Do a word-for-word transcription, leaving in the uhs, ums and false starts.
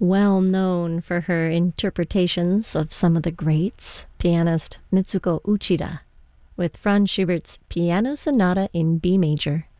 Well known for her interpretations of some of the greats, pianist Mitsuko Uchida, with Franz Schubert's Piano Sonata in B major.